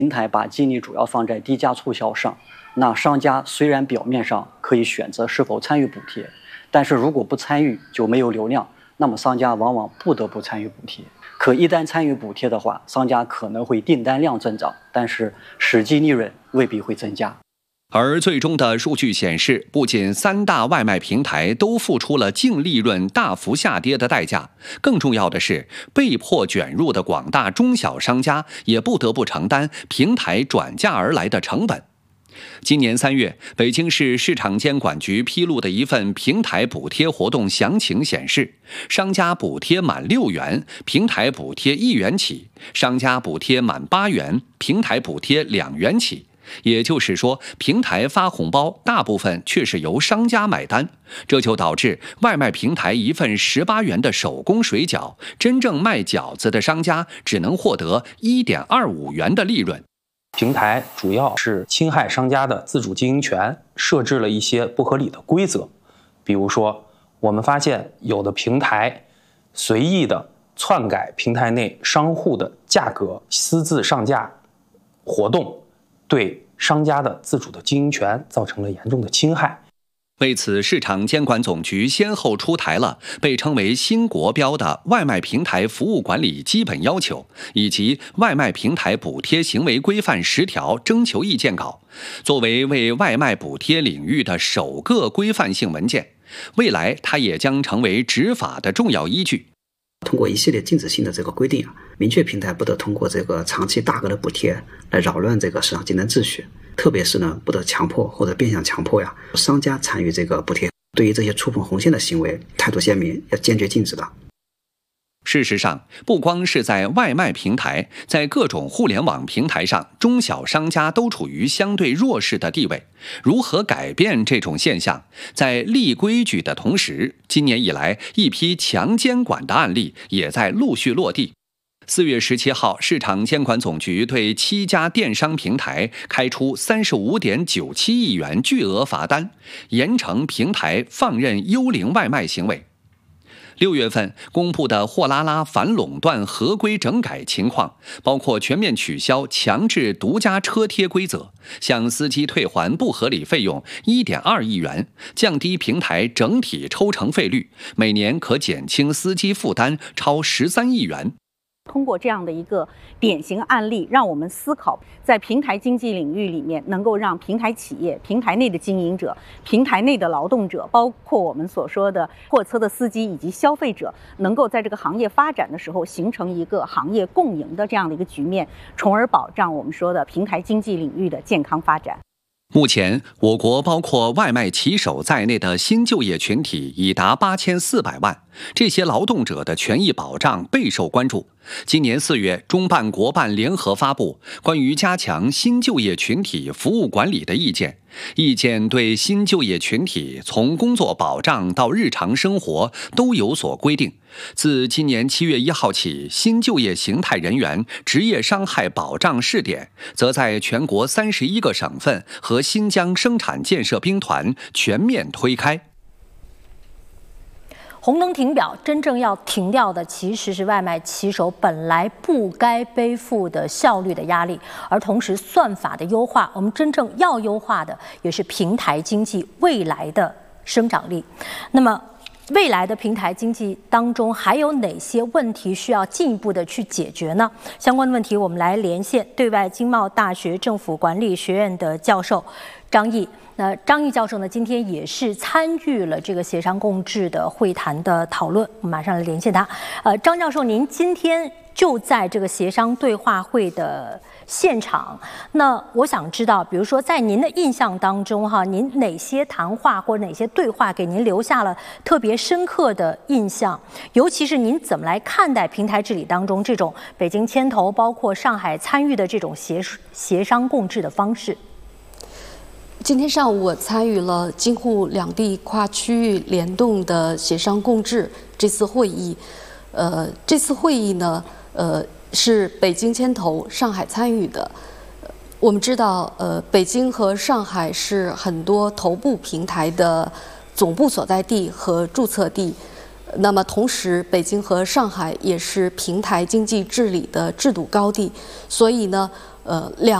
平台把精力主要放在低价促销上，那商家虽然表面上可以选择是否参与补贴，但是如果不参与就没有流量，那么商家往往不得不参与补贴。可一旦参与补贴的话，商家可能会订单量增长，但是实际利润未必会增加。 而最终的数据显示，不仅3大外卖平台都付出了净利润大幅下跌的代价，更重要的是，被迫卷入的广大中小商家也不得不承担平台转嫁而来的成本。今年3月，北京市市场监管局披露的一份平台补贴活动详情显示，商家补贴满6元，平台补贴1元起；商家补贴满8元，平台补贴2元起。也就是说，平台发红包大部分却是由商家买单，这就导致外卖平台一份18元的手工水饺，真正卖饺子的商家只能获得1.25元的利润。 平台主要是侵害商家的自主经营权，设置了一些不合理的规则。比如说，我们发现有的平台随意的篡改平台内商户的价格，私自上架活动，对商家的自主的经营权造成了严重的侵害。 为此，市场监管总局先后出台了被称为新国标的外卖平台服务管理基本要求以及外卖平台补贴行为规范10条征求意见稿，作为为外卖补贴领域的首个规范性文件。未来，它也将成为执法的重要依据。 通过一系列禁止性的这个规定明确平台不得通过这个长期大额的补贴来扰乱这个市场竞争秩序，特别是呢不得强迫或者变相强迫商家参与这个补贴。对于这些触碰红线的行为，态度鲜明，要坚决禁止的。 事实上，不光是在外卖平台，在各种互联网平台上，中小商家都处于相对弱势的地位。如何改变这种现象？在立规矩的同时，今年以来，一批强监管的案例也在陆续落地。4月17号，市场监管总局对7家电商平台开出35.97亿元巨额罚单，严惩平台放任幽灵外卖行为。6月份公布的货拉拉反垄断合规整改情况，包括全面取消强制独家车贴规则，向司机退还不合理费用1.2亿元，降低平台整体抽成费率，每年可减轻司机负担超13亿元。 通过这样的一个典型案例，让我们思考在平台经济领域里面，能够让平台企业、平台内的经营者、平台内的劳动者，包括我们所说的货车的司机以及消费者，能够在这个行业发展的时候形成一个行业共赢的这样的一个局面，从而保障我们说的平台经济领域的健康发展。 目前，我国包括外卖骑手在内的新就业群体已达8400万，这些劳动者的权益保障备受关注。今年4月，中办国办联合发布关于加强新就业群体服务管理的意见，意见对新就业群体从工作保障到日常生活都有所规定。自今年7月1号起，新就业形态人员职业伤害保障试点则在全国31个省份和新疆生产建设兵团全面推开。 红灯停表，真正要停掉的其实是外卖骑手本来不该背负的效率的压力，而同时算法的优化，我们真正要优化的也是平台经济未来的生长力。那么未来的平台经济当中还有哪些问题需要进一步的去解决呢？相关的问题我们来连线对外经贸大学政府管理学院的教授张毅。那张毅教授呢，今天也是参与了这个协商共治的会谈的讨论，我们马上来连线他。张教授，您今天就在这个协商对话会的现场，那我想知道，比如说在您的印象当中您哪些谈话或者哪些对话给您留下了特别深刻的印象？尤其是您怎么来看待平台治理当中这种北京牵头，包括上海参与的这种协商共治的方式？ 今天上午我参与了京沪两地跨区域联动的协商共治这次会议。这次会议呢，是北京牵头，上海参与的。我们知道，北京和上海是很多头部平台的总部所在地和注册地。那么同时，北京和上海也是平台经济治理的制度高地。所以呢， 两